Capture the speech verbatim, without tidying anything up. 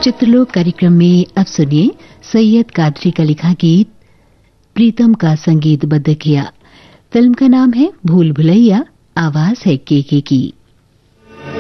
चित्रलोक कार्यक्रम में अब सुनिए सैयद कादरी का लिखा गीत प्रीतम का संगीतबद्ध किया। फिल्म का नाम है भूल भुलैया, आवाज है केके की।